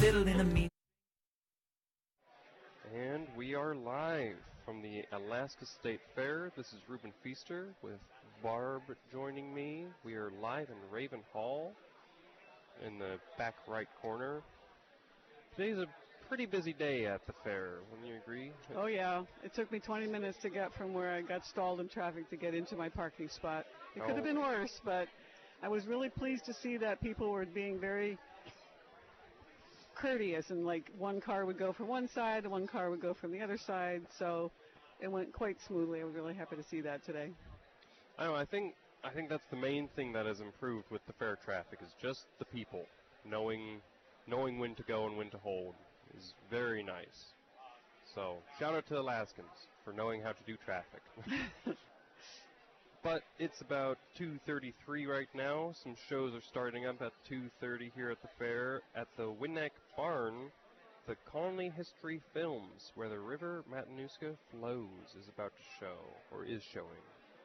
little in the mean. And we are live from the Alaska State Fair. This is Ruben Feaster with Barb joining me. We are live in Raven Hall in the back right corner. Today's a pretty busy day at the fair, wouldn't you agree? Oh yeah, it took me 20 minutes to get from where I got stalled in traffic to get into my parking spot. It could have been worse, but I was really pleased to see that people were being very courteous, and like one car would go from one side and one car would go from the other side, so it went quite smoothly. I was really happy to see that today. I think that's the main thing that has improved with the fair traffic is just the people knowing when to go and when to hold is very nice. So shout out to Alaskans for knowing how to do traffic. But it's about 2:33 right now. Some shows are starting up at 2:30 here at the fair. At the Winneck Barn, the Colony History Films, where the River Matanuska flows, is about to show, or is showing.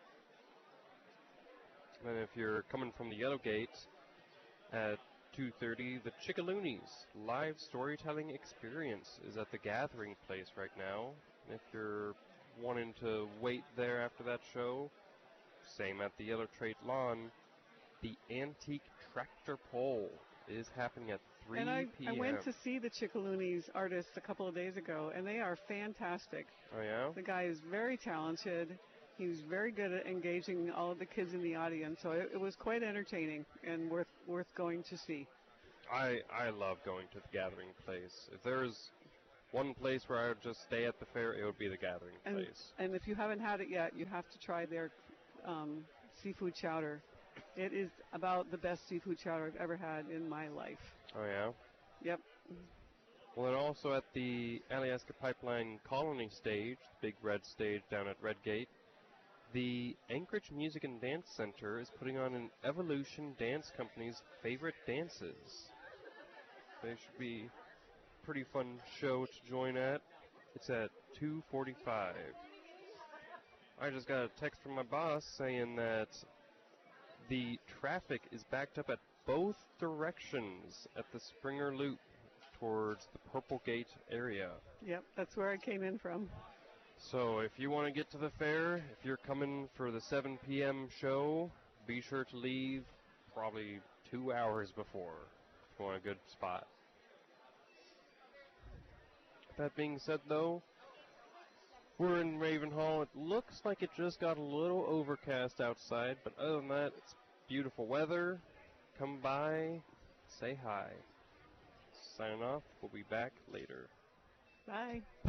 And if you're coming from the Yellow Gate, at 2:30, the Chickaloonies live storytelling experience is at the Gathering Place right now. If you're wanting to wait there after that show, same at the Yellow Trait Lawn, the Antique Tractor Pull is happening at 3 and I p.m. went to see the Chickaloonies artists a couple of days ago, and they are fantastic. Oh, yeah? The guy is very talented. He's very good at engaging all of the kids in the audience, so it was quite entertaining and worth going to see. I love going to the Gathering Place. If there's one place where I would just stay at the fair, it would be the Gathering Place. And if you haven't had it yet, you have to try their seafood chowder. It is about the best seafood chowder I've ever had in my life. Oh, yeah? Yep. Well, and also at the Alaska Pipeline Colony stage, the big red stage down at Red Gate, the Anchorage Music and Dance Center is putting on an Evolution Dance Company's favorite dances. They should be a pretty fun show to join at. It's at 2:45. I just got a text from my boss saying that the traffic is backed up at both directions at the Springer Loop towards the Purple Gate area. Yep, that's where I came in from. So if you want to get to the fair, if you're coming for the 7 p.m. show, be sure to leave probably 2 hours before if you want a good spot. That being said, though, we're in Raven Hall. It looks like it just got a little overcast outside, but other than that, it's beautiful weather. Come by, say hi. Signing off. We'll be back later. Bye.